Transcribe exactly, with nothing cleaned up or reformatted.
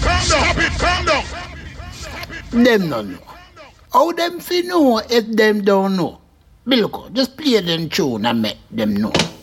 calm down. Stop it, calm down. Them no know. How them fi know if them don't know? Bilko, just play them tune and make them know.